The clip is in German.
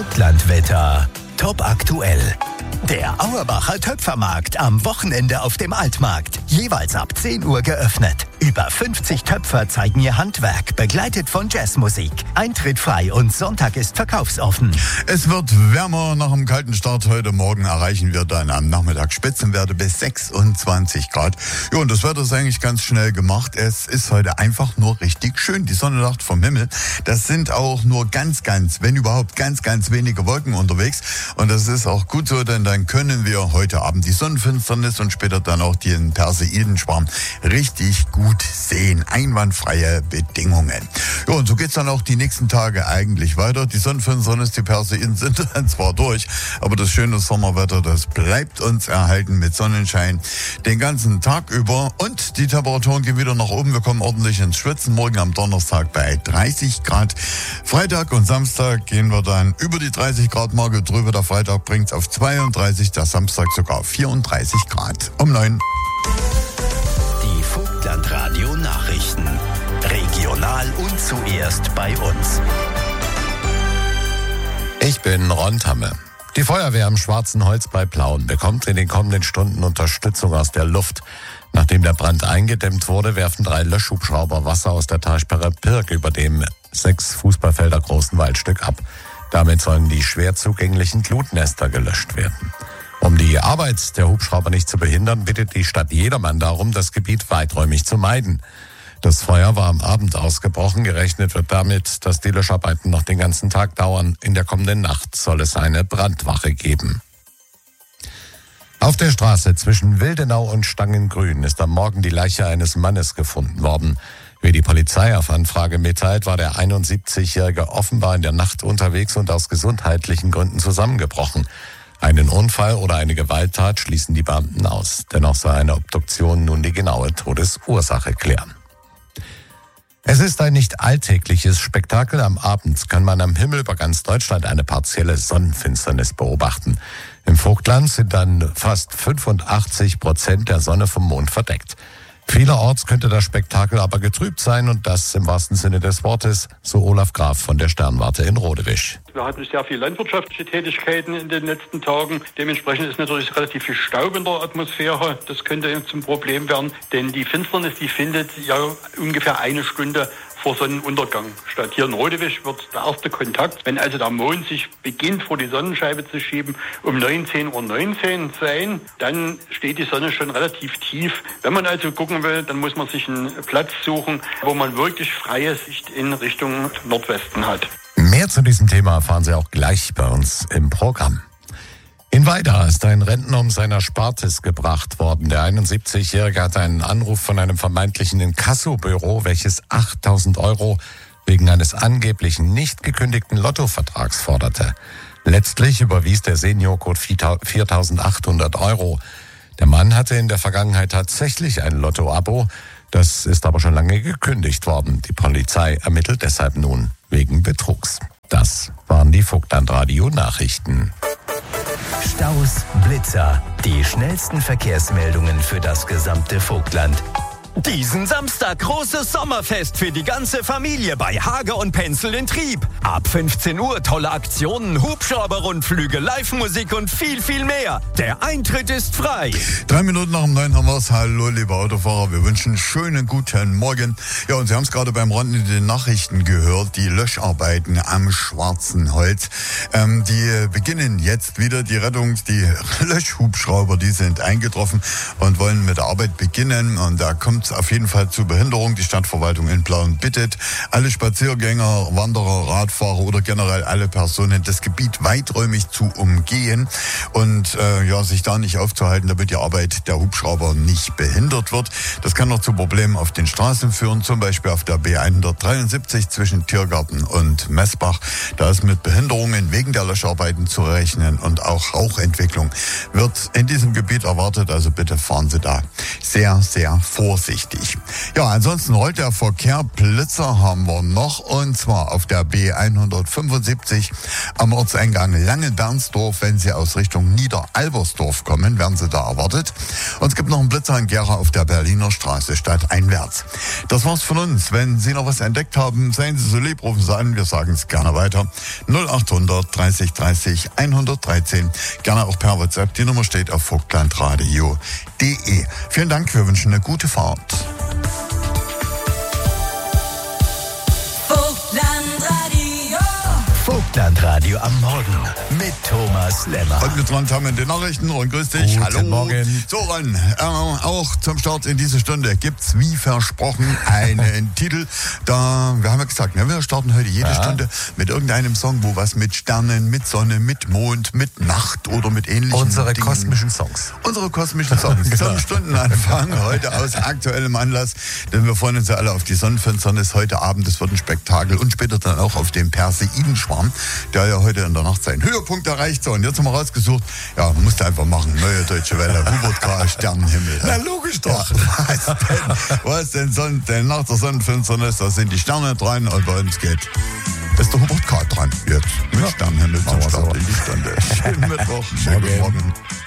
Vogtlandwetter. Top aktuell. Der Auerbacher Töpfermarkt am Wochenende auf dem Altmarkt. Jeweils ab 10 Uhr geöffnet. Über 50 Töpfer zeigen ihr Handwerk, begleitet von Jazzmusik. Eintritt frei und Sonntag ist verkaufsoffen. Es wird wärmer. Nach einem kalten Start heute Morgen erreichen wir dann am Nachmittag Spitzenwerte bis 26 Grad. Ja, und das Wetter ist eigentlich ganz schnell gemacht. Es ist heute einfach nur richtig schön. Die Sonne lacht vom Himmel. Das sind auch nur ganz, wenn überhaupt ganz wenige Wolken unterwegs. Und das ist auch gut so, denn dann können wir heute Abend die Sonnenfinsternis und später dann auch den Perseidenschwarm richtig gut sehen. Einwandfreie Bedingungen. Ja, und so geht's dann auch die nächsten Tage eigentlich weiter. Die Sonnenfinsternis, die Perseiden sind dann zwar durch, aber das schöne Sommerwetter, das bleibt uns erhalten mit Sonnenschein den ganzen Tag über. Und die Temperaturen gehen wieder nach oben. Wir kommen ordentlich ins Schwitzen. Morgen am Donnerstag bei 30 Grad. Freitag und Samstag gehen wir dann über die 30 Grad Marke drüber. Der Freitag bringt's auf 32, der Samstag sogar auf 34 Grad. Um 9. Die Vogtlandradio Nachrichten. Regional und zuerst bei uns. Ich bin Ron Tamme. Die Feuerwehr am Schwarzen Holz bei Plauen bekommt in den kommenden Stunden Unterstützung aus der Luft. Nachdem der Brand eingedämmt wurde, werfen 3 Löschhubschrauber Wasser aus der Talsperre Pirk über dem 6 Fußballfelder großen Waldstück ab. Damit sollen die schwer zugänglichen Glutnester gelöscht werden. Um die Arbeit der Hubschrauber nicht zu behindern, bittet die Stadt jedermann darum, das Gebiet weiträumig zu meiden. Das Feuer war am Abend ausgebrochen. Gerechnet wird damit, dass die Löscharbeiten noch den ganzen Tag dauern. In der kommenden Nacht soll es eine Brandwache geben. Auf der Straße zwischen Wildenau und Stangengrün ist am Morgen die Leiche eines Mannes gefunden worden. Wie die Polizei auf Anfrage mitteilt, war der 71-Jährige offenbar in der Nacht unterwegs und aus gesundheitlichen Gründen zusammengebrochen. Einen Unfall oder eine Gewalttat schließen die Beamten aus. Dennoch soll eine Obduktion nun die genaue Todesursache klären. Es ist ein nicht alltägliches Spektakel. Am Abend kann man am Himmel über ganz Deutschland eine partielle Sonnenfinsternis beobachten. Im Vogtland sind dann fast 85% der Sonne vom Mond verdeckt. Vielerorts könnte das Spektakel aber getrübt sein und das im wahrsten Sinne des Wortes, so Olaf Graf von der Sternwarte in Rodewisch. Wir hatten sehr viele landwirtschaftliche Tätigkeiten in den letzten Tagen. Dementsprechend ist natürlich relativ viel Staub in der Atmosphäre. Das könnte zum Problem werden, denn die Finsternis, die findet ja ungefähr 1 Stunde vor Sonnenuntergang statt. Hier in Rodewisch wird der erste Kontakt, wenn also der Mond sich beginnt vor die Sonnenscheibe zu schieben, um 19:19 Uhr sein, dann steht die Sonne schon relativ tief. Wenn man also gucken will, dann muss man sich einen Platz suchen, wo man wirklich freie Sicht in Richtung Nordwesten hat. Mehr zu diesem Thema erfahren Sie auch gleich bei uns im Programm. In Weida ist ein Rentner um seiner Erspartes gebracht worden. Der 71-Jährige hatte einen Anruf von einem vermeintlichen Inkassobüro, welches 8.000 € wegen eines angeblichen nicht gekündigten Lottovertrags forderte. Letztlich überwies der Seniorcode 4.800 €. Der Mann hatte in der Vergangenheit tatsächlich ein Lotto-Abo. Das ist aber schon lange gekündigt worden. Die Polizei ermittelt deshalb nun wegen Betrugs. Das waren die Vogtlandradio-Nachrichten. Staus, Blitzer, die schnellsten Verkehrsmeldungen für das gesamte Vogtland. Diesen Samstag großes Sommerfest für die ganze Familie bei Hage und Penzel in Trieb. Ab 15 Uhr tolle Aktionen, Hubschrauberrundflüge, Live-Musik und viel mehr. Der Eintritt ist frei. 3 Minuten nach dem 9 haben wir es. Hallo, liebe Autofahrer. Wir wünschen einen schönen guten Morgen. Ja, und Sie haben es gerade beim Rand in den Nachrichten gehört. Die Löscharbeiten am Schwarzen Holz. Die beginnen jetzt wieder. Die Löschhubschrauber, die sind eingetroffen und wollen mit der Arbeit beginnen. Und da kommt es auf jeden Fall zu Behinderung. Die Stadtverwaltung in Plauen bittet alle Spaziergänger, Wanderer, Radfahrer oder generell alle Personen, das Gebiet weiträumig zu umgehen und sich da nicht aufzuhalten, damit die Arbeit der Hubschrauber nicht behindert wird. Das kann noch zu Problemen auf den Straßen führen, zum Beispiel auf der B173 zwischen Tiergarten und Messbach. Da ist mit Behinderungen wegen der Löscharbeiten zu rechnen und auch Rauchentwicklung wird in diesem Gebiet erwartet. Also bitte fahren Sie da sehr vorsichtig. vorsichtig. Ja, ansonsten rollt der Verkehr. Blitzer haben wir noch, und zwar auf der B175 am Ortseingang Langenbernsdorf. Wenn Sie aus Richtung Niederalbersdorf kommen, werden Sie da erwartet. Und es gibt noch einen Blitzer in Gera auf der Berliner Straße stadteinwärts. Das war's von uns. Wenn Sie noch was entdeckt haben, seien Sie so lieb, rufen Sie an. Wir sagen es gerne weiter. 0800 30 30 113. Gerne auch per WhatsApp. Die Nummer steht auf vogtlandradio.de. Vielen Dank. Wir wünschen eine gute Fahrt. Vogtlandradio am Morgen mit Thomas Lemmer. Und mit Ron Tam in den Nachrichten. Ron, grüß dich. Guten Hallo. Morgen. So, Ron, auch zum Start in diese Stunde gibt's wie versprochen einen Titel. Wir haben ja gesagt, wir starten heute jede Stunde mit irgendeinem Song, wo was mit Sternen, mit Sonne, mit Mond, mit Nacht oder mit ähnlichen Unsere Dingen. kosmischen Songs. Unsere kosmischen Songs. Genau. Zum Stundenanfang heute aus aktuellem Anlass, denn wir freuen uns ja alle auf die Sonnenfinsternis heute Abend. Das wird ein Spektakel, und später dann auch auf den Perseidenschwarm, der ja heute in der Nacht seinen Höhepunkt erreicht. So, und jetzt haben wir rausgesucht, ja, musste einfach machen, Neue Deutsche Welle, Hubert K., Sternenhimmel. Na, logisch doch. Ja, was denn nach der Sonnenfinsternis, da sind die Sterne dran, und bei uns ist der Hubert K. dran. Jetzt mit Sternenhimmel zum Start in die Stunde. Schönen Mittwoch, schönen Morgen.